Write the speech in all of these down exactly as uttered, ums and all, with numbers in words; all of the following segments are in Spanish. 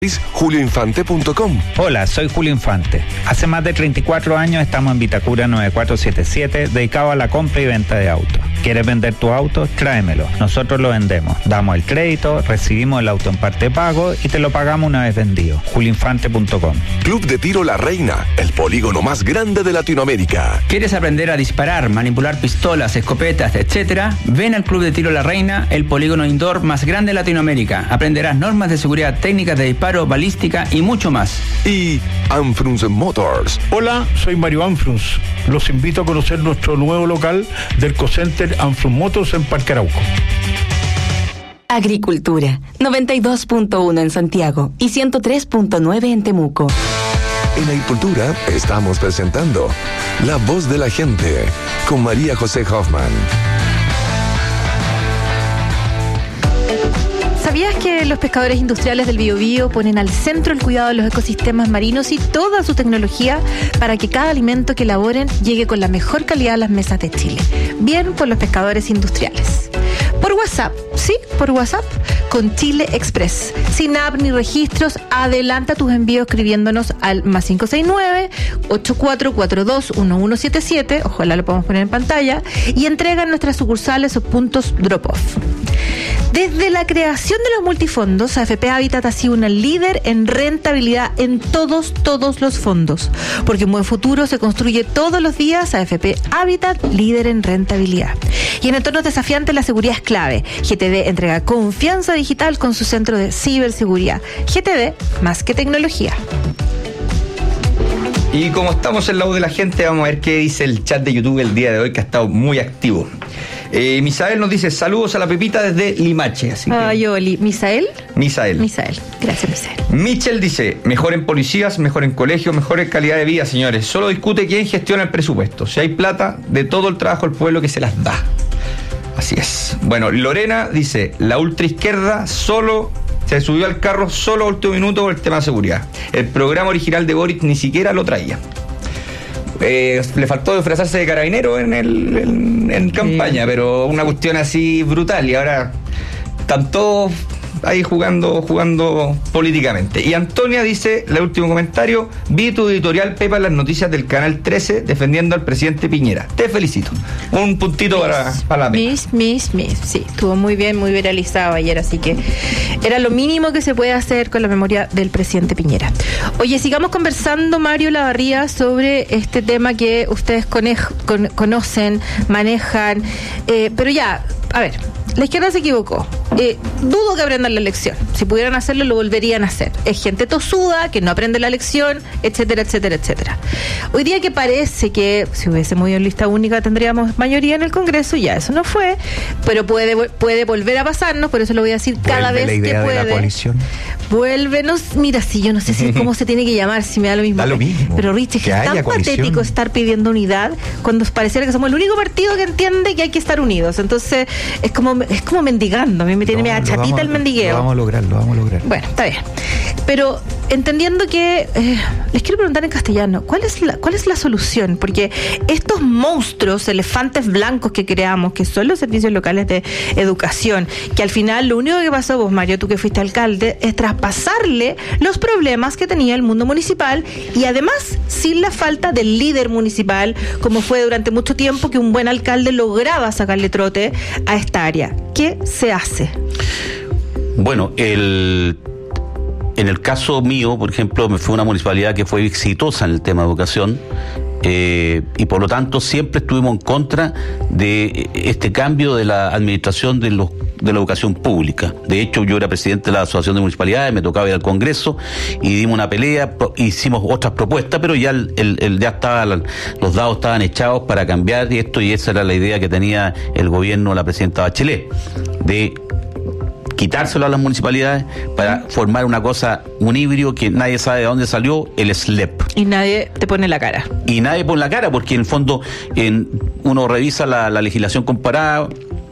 julio infante punto com. Hola, soy Julio Infante. Hace más de treinta y cuatro años estamos en Vitacura nueve cuatro siete siete, dedicado a la compra y venta de autos. ¿Quieres vender tu auto? Tráemelo. Nosotros lo vendemos. Damos el crédito, recibimos el auto en parte de pago y te lo pagamos una vez vendido. julio infante punto com. Club de Tiro La Reina, el polígono más grande de Latinoamérica. ¿Quieres aprender a disparar, manipular pistolas, escopetas, etcétera? Ven al Club de Tiro La Reina, el polígono indoor más grande de Latinoamérica. Aprenderás normas de seguridad, técnicas de disparo, balística y mucho más. Y Anfrunz Motors. Hola, soy Mario Anfrunz. Los invito a conocer nuestro nuevo local del Cocenter Anfrunz Motors en Parque Arauco. Agricultura, noventa y dos punto uno en Santiago y ciento tres punto nueve en Temuco. En Agricultura estamos presentando La Voz de la Gente con María José Hoffman. ¿Sabías que los pescadores industriales del Biobío ponen al centro el cuidado de los ecosistemas marinos y toda su tecnología para que cada alimento que elaboren llegue con la mejor calidad a las mesas de Chile? Bien por los pescadores industriales. Por WhatsApp, sí, por WhatsApp, con Chile Express. Sin app ni registros, adelanta tus envíos escribiéndonos al más cinco seis nueve, ocho cuatro cuatro dos, uno uno siete siete, ojalá lo podamos poner en pantalla, y entrega en nuestras sucursales o puntos drop-off. Desde la creación de los multifondos, A F P Habitat ha sido una líder en rentabilidad en todos, todos los fondos. Porque un buen futuro se construye todos los días. A F P Habitat, líder en rentabilidad. Y en entornos desafiantes, la seguridad es clave. G T D entrega confianza digital con su centro de ciberseguridad. G T D, más que tecnología. Y como estamos en la voz de la gente, vamos a ver qué dice el chat de YouTube el día de hoy, que ha estado muy activo. Eh, Misael nos dice saludos a la Pepita desde Limache. Así que... Ay, Oli. ¿Misael? Misael. Misael. Gracias, Misael. Michel dice, mejor en policías, mejor en colegios, mejor en calidad de vida, señores. Solo discute quién gestiona el presupuesto. Si hay plata, de todo el trabajo al pueblo que se las da. Así es. Bueno, Lorena dice, la ultraizquierda solo... se subió al carro solo a último minuto por el tema de seguridad. El programa original de Boric ni siquiera lo traía. Eh, le faltó disfrazarse de carabinero en, el, en, en campaña, sí. Pero una cuestión así brutal. Y ahora están todos ahí jugando, jugando políticamente. Y Antonia dice, el último comentario, vi tu editorial, Pepa, en las noticias del Canal trece defendiendo al presidente Piñera. Te felicito. Un puntito mis, para, para la Pepa. Mis, mis, mis, sí, estuvo muy bien, muy viralizado ayer, así que era lo mínimo que se puede hacer con la memoria del presidente Piñera. Oye, sigamos conversando, Mario Lavarría, sobre este tema que ustedes conej- con, conocen, manejan, eh, pero ya, a ver, la izquierda se equivocó. Eh, dudo que aprendan la lección. Si pudieran hacerlo, lo volverían a hacer. Es gente tosuda, que no aprende la lección, etcétera, etcétera, etcétera. Hoy día que parece que si hubiésemos ido en lista única tendríamos mayoría en el Congreso, ya eso no fue, pero puede puede volver a pasarnos, por eso lo voy a decir cada vez la idea que puede. De la coalición. Vuelve, no, mira, si yo no sé si cómo se tiene que llamar, si me da lo mismo. Da lo mismo. Pero Rich, es que es tan coalición. Patético estar pidiendo unidad cuando pareciera que somos el único partido que entiende que hay que estar unidos. Entonces, es como es como mendigando. A mí me tiene media chatita vamos, el mendigueo. Lo vamos a lograr, lo vamos a lograr. Bueno, está bien. Pero entendiendo que eh, les quiero preguntar en castellano, ¿cuál es la cuál es la solución? Porque estos monstruos, elefantes blancos que creamos, que son los servicios locales de educación, que al final lo único que pasó, vos, Mario, tú que fuiste alcalde, es traspasarle los problemas que tenía el mundo municipal y además sin la falta del líder municipal, como fue durante mucho tiempo que un buen alcalde lograba sacarle trote a esta área. ¿Qué se hace? Bueno, el... en el caso mío, por ejemplo, me fue una municipalidad que fue exitosa en el tema de educación eh, y por lo tanto siempre estuvimos en contra de este cambio de la administración de los de la educación pública. De hecho, yo era presidente de la Asociación de Municipalidades, me tocaba ir al Congreso y dimos una pelea, hicimos otras propuestas, pero ya el, el, el ya estaba, los dados estaban echados para cambiar esto y esa era la idea que tenía el gobierno, la presidenta Bachelet, de quitárselo a las municipalidades para formar una cosa, un híbrido que nadie sabe de dónde salió, el S L E P. Y nadie te pone la cara. Y nadie pone la cara, porque en el fondo en, uno revisa la, la legislación comparada,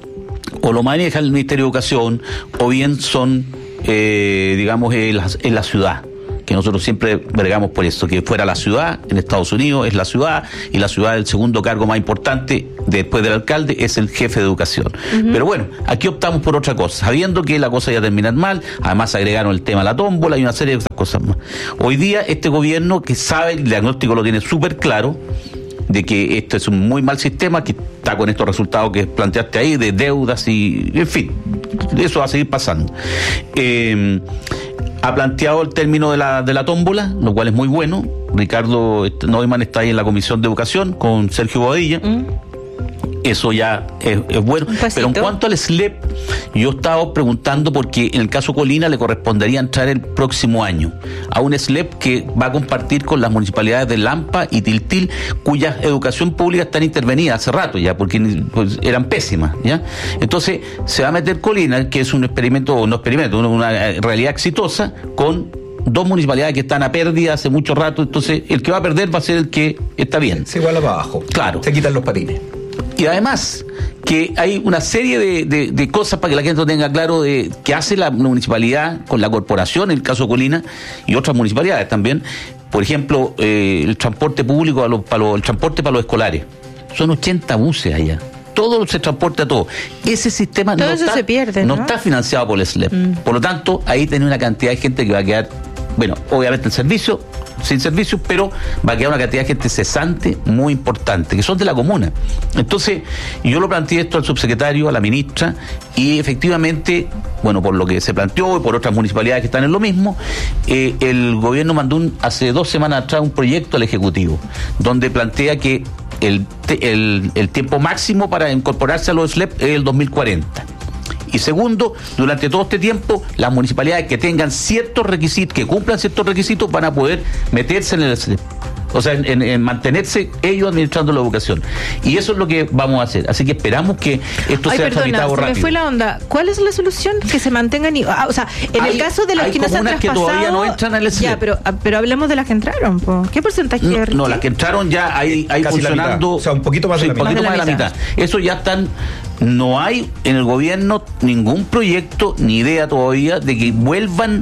o lo maneja el Ministerio de Educación, o bien son, eh, digamos, en la, en la ciudad, que nosotros siempre bregamos por eso, que fuera la ciudad, en Estados Unidos es la ciudad, y la ciudad, el segundo cargo más importante después del alcalde, es el jefe de educación. Uh-huh. Pero bueno, aquí optamos por otra cosa, sabiendo que la cosa iba a terminar mal, además agregaron el tema de la tómbola y una serie de cosas más. Hoy día este gobierno, que sabe, el diagnóstico lo tiene súper claro, de que esto es un muy mal sistema, que está con estos resultados que planteaste ahí, de deudas y, en fin, eso va a seguir pasando. Eh, ha planteado el término de la, de la tómbola, lo cual es muy bueno. Ricardo Neumann está ahí en la Comisión de Educación con Sergio Bodilla. Mm. Eso ya es, es bueno. Pero en cuanto al S L E P, yo estaba preguntando porque en el caso Colina le correspondería entrar el próximo año a un S L E P que va a compartir con las municipalidades de Lampa y Tiltil, cuya educación pública está intervenida hace rato ya, porque pues, eran pésimas, ¿ya? Entonces se va a meter Colina, que es un experimento, no experimento, una, una realidad exitosa, con dos municipalidades que están a pérdida hace mucho rato. Entonces el que va a perder va a ser el que está bien. Se iguala para abajo. Claro. Se quitan los patines. Y además que hay una serie de, de, de cosas para que la gente lo tenga claro de que hace la municipalidad con la corporación, en el caso de Colina, y otras municipalidades también. Por ejemplo, eh, el transporte público, a los, para los, el transporte para los escolares. Son ochenta buses allá. Todo se transporta todo. Ese sistema todo no, eso está, se pierde, ¿no? no está financiado por el S L E P. Mm. Por lo tanto, ahí tiene una cantidad de gente que va a quedar, bueno, obviamente en servicio, sin servicios, pero va a quedar una cantidad de gente cesante muy importante, que son de la comuna. Entonces, yo lo planteé esto al subsecretario, a la ministra, y efectivamente, bueno, por lo que se planteó y por otras municipalidades que están en lo mismo, eh, el gobierno mandó un, hace dos semanas atrás un proyecto al Ejecutivo, donde plantea que el, el, el tiempo máximo para incorporarse a los S L E P es el dos mil cuarenta. Y segundo, durante todo este tiempo, las municipalidades que tengan ciertos requisitos, que cumplan ciertos requisitos, van a poder meterse en el S L E P. O sea, en, en, en mantenerse ellos administrando la educación. Y eso es lo que vamos a hacer. Así que esperamos que esto Ay, sea perdona, tramitado se rápido. Me fue la onda. ¿Cuál es la solución? Que se mantengan. Y, ah, o sea, en hay, el caso de las que no se han traspasado. que todavía no entran al S L E P. Ya, pero, pero hablemos de las que entraron. Po. ¿Qué porcentaje? No, Ricky? no, las que entraron ya hay, hay funcionando. O sea, un poquito más sí, de la un poquito mitad. más de la mitad. Eso ya están. No hay en el gobierno ningún proyecto ni idea todavía de que vuelvan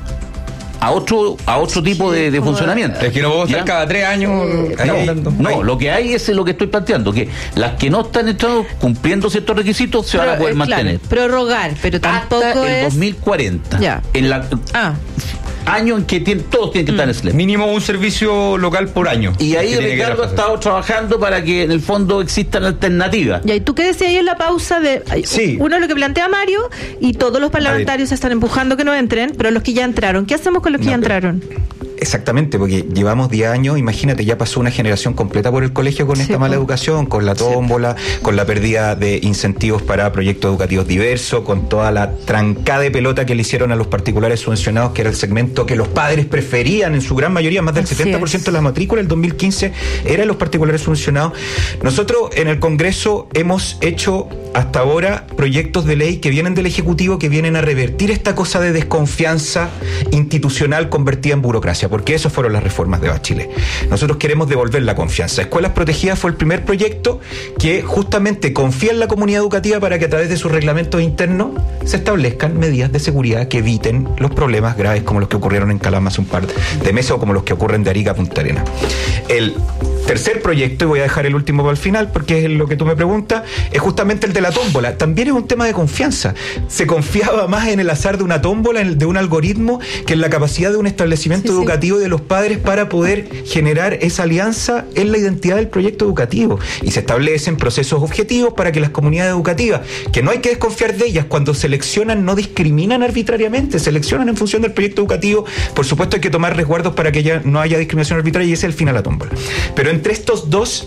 a otro a otro tipo de, de funcionamiento. Es que no puedo estar cada tres años ahí hablando. No, no, lo que hay es lo que estoy planteando, que las que no están entrando cumpliendo ciertos requisitos se pero, van a poder eh, mantener. Claro, prorrogar, pero tampoco hasta es el dos mil cuarenta. Ya. En la ah. año en que tienen, todos tienen que estar en S L E P. Mínimo un servicio local por año. Y ahí Ricardo ha estado trabajando para que en el fondo existan alternativas. Ya, y tú qué decías ahí en la pausa de sí. uno lo que plantea Mario y todos los parlamentarios están empujando que no entren, pero los que ya entraron, ¿qué hacemos con los que no, ya entraron? Exactamente, porque llevamos diez años, imagínate, ya pasó una generación completa por el colegio con sí, esta mala educación, con la tómbola, sí, con la pérdida de incentivos para proyectos educativos diversos, con toda la trancada de pelota que le hicieron a los particulares subvencionados, que era el segmento que los padres preferían en su gran mayoría, más del Así setenta por ciento es. de la matrícula, el dos mil quince era los particulares subvencionados. Nosotros en el Congreso hemos hecho hasta ahora proyectos de ley que vienen del Ejecutivo, que vienen a revertir esta cosa de desconfianza institucional convertida en burocracia, porque esas fueron las reformas de Bachelet. Nosotros queremos devolver la confianza. Escuelas Protegidas fue el primer proyecto que justamente confía en la comunidad educativa para que a través de sus reglamentos internos se establezcan medidas de seguridad que eviten los problemas graves como los que ocurrieron en Calama hace un par de meses o como los que ocurren de Arica a Punta Arenas. El tercer proyecto, y voy a dejar el último para el final porque es lo que tú me preguntas, es justamente el de la tómbola. También es un tema de confianza. Se confiaba más en el azar de una tómbola, de un algoritmo, que en la capacidad de un establecimiento sí, educativo sí. de los padres para poder generar esa alianza en la identidad del proyecto educativo. Y se establecen procesos objetivos para que las comunidades educativas, que no hay que desconfiar de ellas, cuando seleccionan no discriminan arbitrariamente, seleccionan en función del proyecto educativo. Por supuesto hay que tomar resguardos para que ya no haya discriminación arbitraria, y ese es el fin a la tómbola. Pero entre estos dos,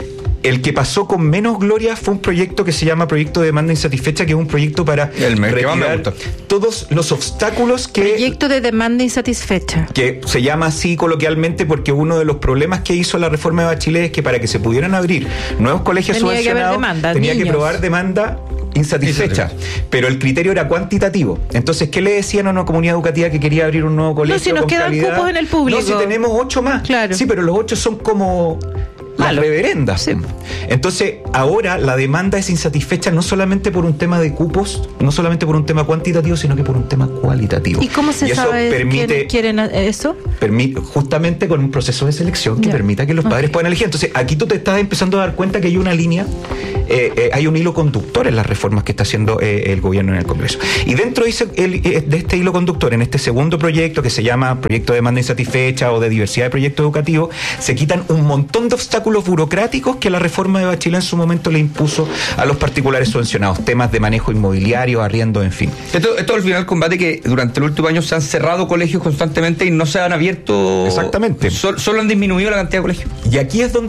el que pasó con menos gloria fue un proyecto que se llama Proyecto de Demanda Insatisfecha, que es un proyecto para el me, retirar me gusta. todos los obstáculos que... Proyecto de Demanda Insatisfecha. Que se llama así coloquialmente porque uno de los problemas que hizo la reforma de Bachelet es que para que se pudieran abrir nuevos colegios tenía subvencionados, que demanda, tenía niños. que probar demanda insatisfecha, pero el criterio era cuantitativo. Entonces, ¿qué le decían a una comunidad educativa que quería abrir un nuevo colegio? No, si nos con quedan calidad? cupos en el público. No, si tenemos ocho más. Claro. Sí, pero los ocho son como las reverendas. Sí. Entonces, ahora la demanda es insatisfecha no solamente por un tema de cupos, no solamente por un tema cuantitativo, sino que por un tema cualitativo. ¿Y cómo se y eso sabe permite, quién quieren eso? Permite, justamente con un proceso de selección que ya. permita que los padres okay. puedan elegir. Entonces, aquí tú te estás empezando a dar cuenta que hay una línea, eh, eh, hay un hilo conductor en las reformas que está haciendo eh, el gobierno en el Congreso. Y dentro de, ese, el, de este hilo conductor, en este segundo proyecto que se llama Proyecto de Demanda Insatisfecha o de Diversidad de Proyectos Educativos, se quitan un montón de obstáculos burocráticos que la reforma de Bachelet en su momento le impuso a los particulares subvencionados, temas de manejo inmobiliario, arriendo, en fin. Esto, esto al final combate que durante el último año se han cerrado colegios constantemente y no se han abierto. Exactamente. Solo, solo han disminuido la cantidad de colegios. Y aquí es donde